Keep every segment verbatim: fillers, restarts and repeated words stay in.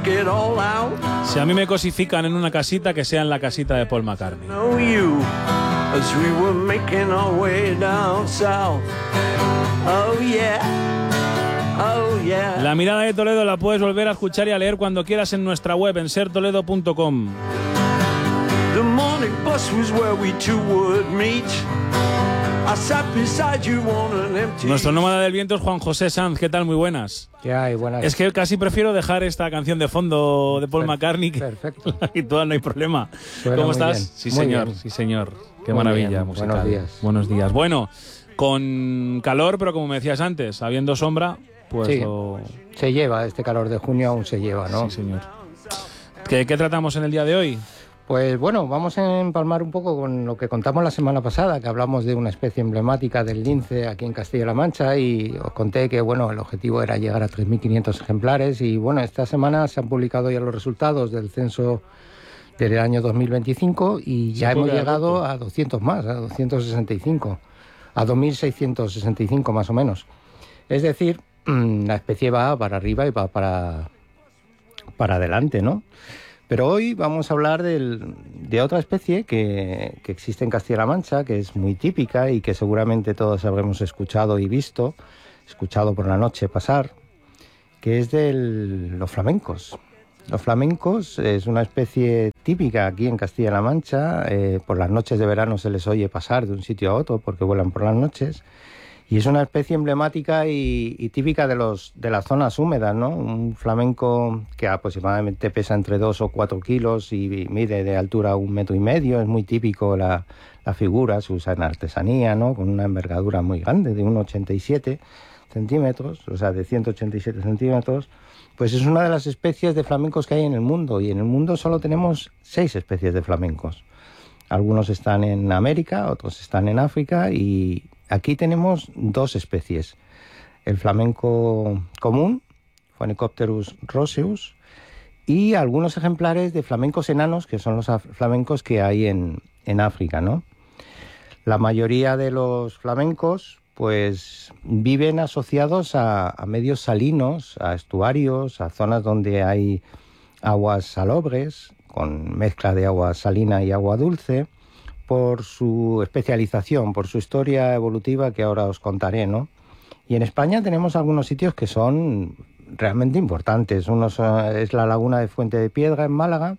Si a mí me cosifican en una casita, que sea en la casita de Paul McCartney. La mirada de Toledo la puedes volver a escuchar y a leer cuando quieras en nuestra web, en ser toledo punto com. Nuestro nómada del viento es Juan José Sanz. ¿Qué tal? Muy buenas. ¿Qué hay? Buenas. Es que casi prefiero dejar esta canción de fondo de Paul McCartney. Perfecto. Y toda, no hay problema. Suena ¿Cómo muy estás? bien. Sí, Muy señor. bien. Sí, señor. Qué Muy maravilla bien. musical. Buenos días. Buenos días. Bueno, con calor, pero como me decías antes, habiendo sombra, pues sí, lo... se lleva, este calor de junio aún se lleva, ¿no? Sí, señor. ¿Qué, qué tratamos en el día de hoy? Pues bueno, vamos a empalmar un poco con lo que contamos la semana pasada, que hablamos de una especie emblemática del lince aquí en Castilla-La Mancha, y os conté que bueno, el objetivo era llegar a tres mil quinientos ejemplares, y bueno, esta semana se han publicado ya los resultados del censo del año dos mil veinticinco y ya hemos llegado a doscientos más, a doscientos sesenta y cinco, a dos mil seiscientos sesenta y cinco más o menos. Es decir, la especie va para arriba y va para, para adelante, ¿no? Pero hoy vamos a hablar del, de otra especie que, que existe en Castilla-La Mancha, que es muy típica y que seguramente todos habremos escuchado y visto, escuchado por la noche pasar, que es de los flamencos. Los flamencos es una especie típica aquí en Castilla-La Mancha. Eh, por las noches de verano se les oye pasar de un sitio a otro porque vuelan por las noches. Y es una especie emblemática y, y típica de los de las zonas húmedas, ¿no? Un flamenco que aproximadamente pesa entre dos o cuatro kilos y mide de altura un metro y medio. Es muy típico la, la figura, se usa en artesanía, ¿no? Con una envergadura muy grande, de uno coma ochenta y siete centímetros, o sea, de ciento ochenta y siete centímetros. Pues es una de las especies de flamencos que hay en el mundo, y en el mundo solo tenemos seis especies de flamencos. Algunos están en América, otros están en África, y aquí tenemos dos especies. El flamenco común, Phoenicopterus roseus, y algunos ejemplares de flamencos enanos, que son los flamencos que hay en, en África, ¿no? La mayoría de los flamencos pues viven asociados a, a medios salinos, a estuarios, a zonas donde hay aguas salobres, con mezcla de agua salina y agua dulce, por su especialización, por su historia evolutiva que ahora os contaré, ¿no? Y en España tenemos algunos sitios que son realmente importantes. Uno es la laguna de Fuente de Piedra en Málaga,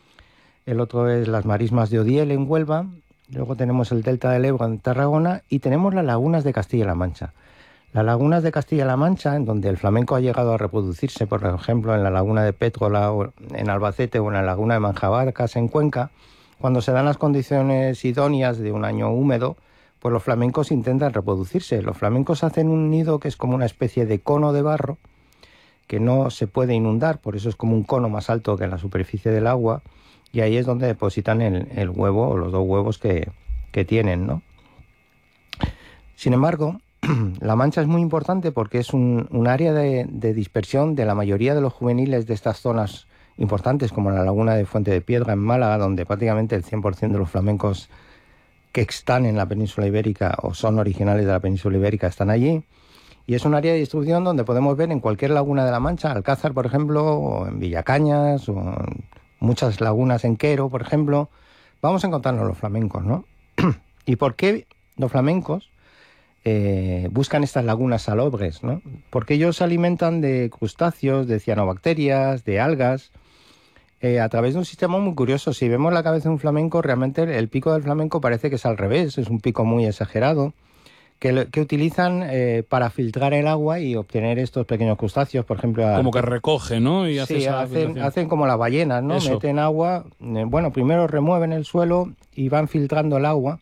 el otro es las marismas de Odiel en Huelva, luego tenemos el delta del Ebro en Tarragona y tenemos las lagunas de Castilla-La Mancha. Las lagunas de Castilla-La Mancha, en donde el flamenco ha llegado a reproducirse, por ejemplo, en la laguna de Pétrola, en Albacete, o en la laguna de Manjabarcas, en Cuenca, cuando se dan las condiciones idóneas de un año húmedo, pues los flamencos intentan reproducirse. Los flamencos hacen un nido que es como una especie de cono de barro, que no se puede inundar, por eso es como un cono más alto que en la superficie del agua, y ahí es donde depositan el, el huevo o los dos huevos que, que tienen, ¿no? Sin embargo, La Mancha es muy importante porque es un, un área de, de dispersión de la mayoría de los juveniles de estas zonas importantes, como la laguna de Fuente de Piedra en Málaga, donde prácticamente el cien por ciento de los flamencos que están en la península ibérica o son originales de la península ibérica están allí. Y es un área de distribución donde podemos ver en cualquier laguna de La Mancha, Alcázar, por ejemplo, o en Villacañas, o en muchas lagunas en Quero, por ejemplo, vamos a encontrarnos los flamencos, ¿no? ¿Y por qué los flamencos eh, buscan estas lagunas salobres, ¿no? Porque ellos se alimentan de crustáceos, de cianobacterias, de algas, eh, a través de un sistema muy curioso. Si vemos la cabeza de un flamenco, realmente el pico del flamenco parece que es al revés, es un pico muy exagerado, que, que utilizan eh, para filtrar el agua y obtener estos pequeños crustáceos, por ejemplo... Como a, que recoge, ¿no? Y hace sí, esa hacen, hacen como las ballenas, ¿no? Eso. Meten agua, eh, bueno, primero remueven el suelo y van filtrando el agua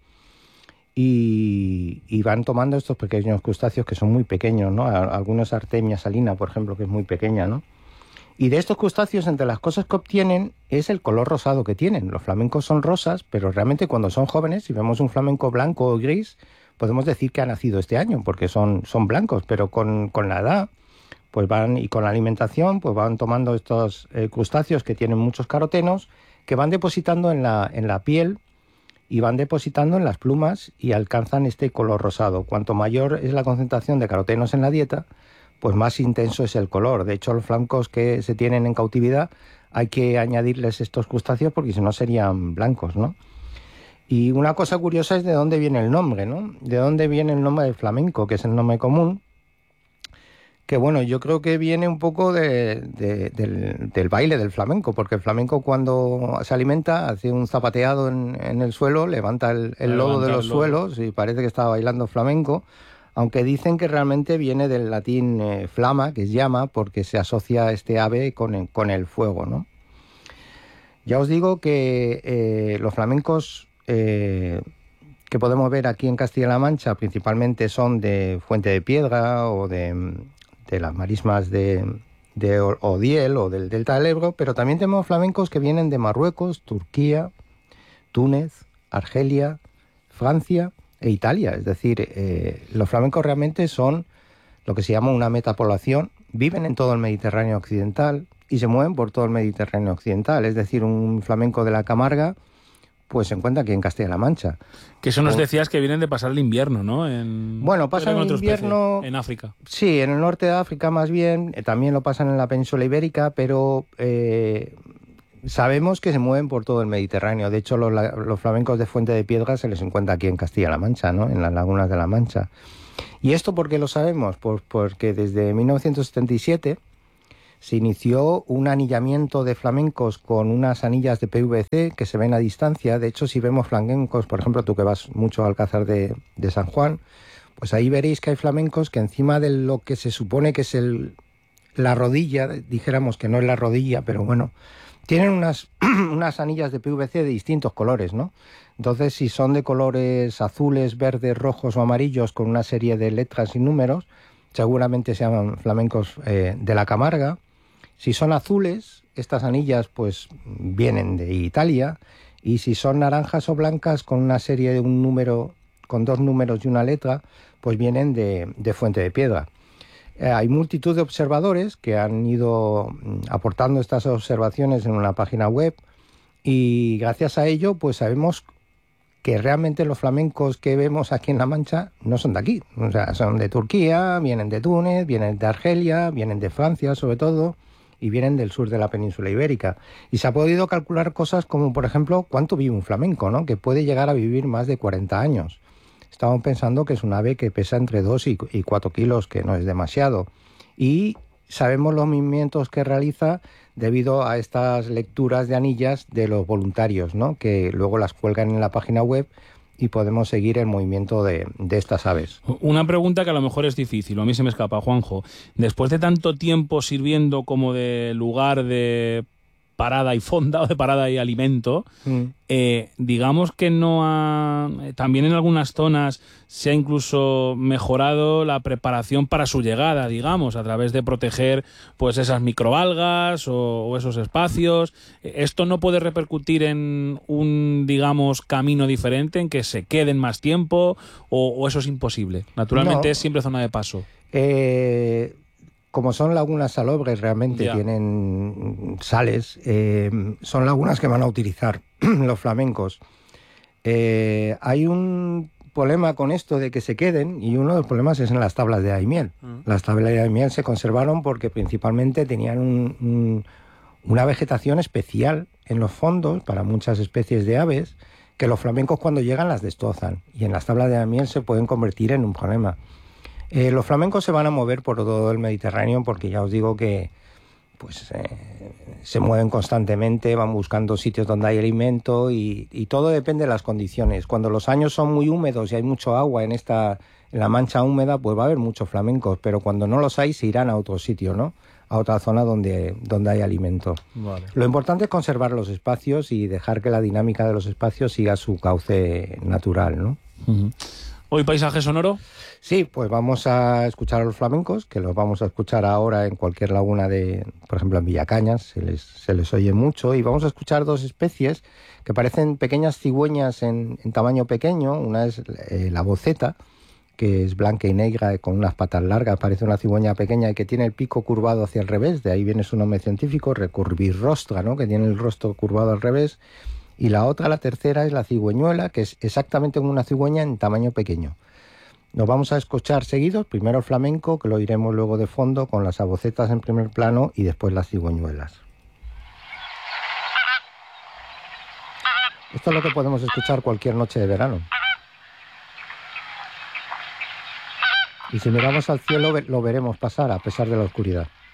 y, y van tomando estos pequeños crustáceos que son muy pequeños, ¿no? Algunos Artemia salina, por ejemplo, que es muy pequeña, ¿no? Y de estos crustáceos, entre las cosas que obtienen, es el color rosado que tienen. Los flamencos son rosas, pero realmente cuando son jóvenes, si vemos un flamenco blanco o gris, podemos decir que ha nacido este año, porque son, son blancos, pero con, con la edad pues van, y con la alimentación pues van tomando estos eh, crustáceos que tienen muchos carotenos, que van depositando en la, en la piel y van depositando en las plumas y alcanzan este color rosado. Cuanto mayor es la concentración de carotenos en la dieta, pues más intenso es el color. De hecho, los flamencos que se tienen en cautividad hay que añadirles estos crustáceos porque si no serían blancos, ¿no? Y una cosa curiosa es de dónde viene el nombre, ¿no? De dónde viene el nombre del flamenco, que es el nombre común, que bueno, yo creo que viene un poco de, de, del, del baile del flamenco, porque el flamenco cuando se alimenta hace un zapateado en, en el suelo, levanta el, el lodo de los suelos y parece que está bailando flamenco, aunque dicen que realmente viene del latín eh, flama, que es llama, porque se asocia este ave con el, con el fuego, ¿no? Ya os digo que eh, los flamencos eh, que podemos ver aquí en Castilla-La Mancha principalmente son de Fuente de Piedra o de, de las marismas de, de Odiel o del Delta del Ebro, pero también tenemos flamencos que vienen de Marruecos, Turquía, Túnez, Argelia, Francia e Italia. Es decir, eh, los flamencos realmente son lo que se llama una metapoblación, viven en todo el Mediterráneo occidental y se mueven por todo el Mediterráneo occidental. Es decir, un flamenco de la Camarga pues se encuentra aquí en Castilla-La Mancha. Que eso nos o... decías que vienen de pasar el invierno, ¿no? En... Bueno, pasan el invierno... Especie, en África. Sí, en el norte de África más bien, eh, también lo pasan en la península ibérica, pero eh, sabemos que se mueven por todo el Mediterráneo. De hecho, los, los flamencos de Fuente de Piedra se les encuentra aquí en Castilla-La Mancha, ¿no? En las lagunas de la Mancha. ¿Y esto por qué lo sabemos? Pues porque desde mil novecientos setenta y siete... se inició un anillamiento de flamencos con unas anillas de P V C que se ven a distancia. De hecho, si vemos flamencos, por ejemplo, tú que vas mucho al Alcázar de, de San Juan, pues ahí veréis que hay flamencos que encima de lo que se supone que es el, la rodilla, dijéramos que no es la rodilla, pero bueno, tienen unas, unas anillas de P V C de distintos colores, ¿no? Entonces, si son de colores azules, verdes, rojos o amarillos con una serie de letras y números, seguramente se llaman flamencos eh, de la Camarga. Si son azules, estas anillas pues vienen de Italia, y si son naranjas o blancas con una serie de un número, con dos números y una letra, pues vienen de, de Fuente de Piedra. Eh, hay multitud de observadores que han ido aportando estas observaciones en una página web y gracias a ello pues sabemos que realmente los flamencos que vemos aquí en La Mancha no son de aquí. O sea, son de Turquía, vienen de Túnez, vienen de Argelia, vienen de Francia sobre todo, y vienen del sur de la península ibérica. Y se ha podido calcular cosas como, por ejemplo, cuánto vive un flamenco, ¿no? Que puede llegar a vivir más de cuarenta años. Estamos pensando que es un ave que pesa entre dos y cuatro kilos, que no es demasiado. Y sabemos los movimientos que realiza debido a estas lecturas de anillas de los voluntarios, ¿no? Que luego las cuelgan en la página web y podemos seguir el movimiento de, de estas aves. Una pregunta que a lo mejor es difícil, o a mí se me escapa, Juanjo. Después de tanto tiempo sirviendo como de lugar de parada y fonda, o de parada y alimento, mm. eh, digamos que no ha... También en algunas zonas se ha incluso mejorado la preparación para su llegada, digamos, a través de proteger pues esas microalgas o, o esos espacios. ¿Esto no puede repercutir en un, digamos, camino diferente, en que se queden más tiempo, o, o eso es imposible? Naturalmente no. Es siempre zona de paso. Eh... Como son lagunas salobres, realmente yeah. tienen sales, eh, son lagunas que van a utilizar los flamencos. Eh, hay un problema con esto de que se queden, y uno de los problemas es en las tablas de Daimiel. Uh-huh. Las tablas de Daimiel se conservaron porque principalmente tenían un, un, una vegetación especial en los fondos para muchas especies de aves, que los flamencos cuando llegan las destrozan, y en las tablas de Daimiel se pueden convertir en un problema. Eh, los flamencos se van a mover por todo el Mediterráneo porque ya os digo que pues, eh, se mueven constantemente, van buscando sitios donde hay alimento y, y todo depende de las condiciones. Cuando los años son muy húmedos y hay mucho agua en, esta, en la mancha húmeda, pues va a haber muchos flamencos, pero cuando no los hay se irán a otro sitio, ¿no? A otra zona donde, donde hay alimento. Vale. Lo importante es conservar los espacios y dejar que la dinámica de los espacios siga su cauce natural, ¿no? Uh-huh. ¿Hoy paisaje sonoro? Sí, pues vamos a escuchar a los flamencos, que los vamos a escuchar ahora en cualquier laguna de, por ejemplo, en Villacañas, se les, se les oye mucho, y vamos a escuchar dos especies que parecen pequeñas cigüeñas en, en tamaño pequeño. Una es eh, la boceta, que es blanca y negra con unas patas largas, parece una cigüeña pequeña y que tiene el pico curvado hacia el revés, de ahí viene su nombre científico, recurvirrostra, ¿no? Que tiene el rostro curvado al revés. Y la otra, la tercera, es la cigüeñuela, que es exactamente como una cigüeña en tamaño pequeño. Nos vamos a escuchar seguidos, primero el flamenco, que lo iremos luego de fondo, con las abocetas en primer plano, y después las cigüeñuelas. Esto es lo que podemos escuchar cualquier noche de verano. Y si miramos al cielo, lo veremos pasar a pesar de la oscuridad.